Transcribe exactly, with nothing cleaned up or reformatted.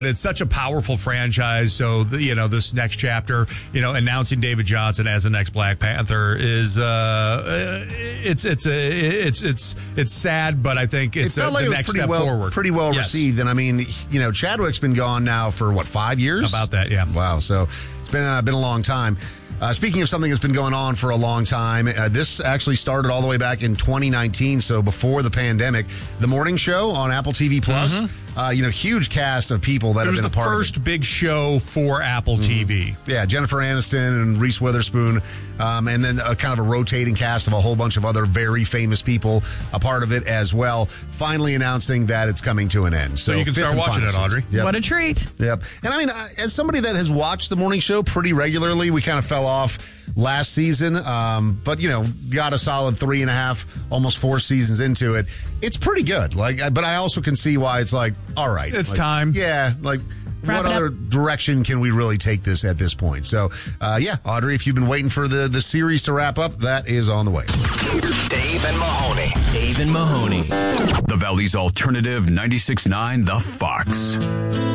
It's such a powerful franchise. So, the, you know, this next chapter, you know, announcing David Johnson as the next Black Panther is, uh, it's, it's, a, it's, it's, it's sad, but I think it's it a, like the it next pretty step well, forward. Pretty well yes. received. And I mean, you know, Chadwick's been gone now for what, five years? About that, yeah. Wow. So it's been, uh, been a long time. Uh, speaking of something that's been going on for a long time, uh, this actually started all the way back in twenty nineteen, so before the pandemic. The Morning Show on Apple T V Plus. Mm-hmm. Uh, you know, huge cast of people that it have been a part of it. It was the first big show for Apple mm-hmm. T V. Yeah, Jennifer Aniston and Reese Witherspoon, um, and then a kind of a rotating cast of a whole bunch of other very famous people a part of it as well. Finally announcing that it's coming to an end. So, so you can start watching it, Audrey. Yep. What a treat. Yep. And I mean, as somebody that has watched The Morning Show pretty regularly, we kind of fell off last season, um, but, you know, got a solid three and a half, almost four seasons into it. It's pretty good. Like, but I also can see why it's like, all right. It's like, time. Yeah. Like, Wrap what other up. direction can we really take this at this point? So, uh, yeah, Audrey, if you've been waiting for the, the series to wrap up, that is on the way. Dave and Mahoney. Dave and Mahoney. The Valley's Alternative ninety-six point nine The Fox.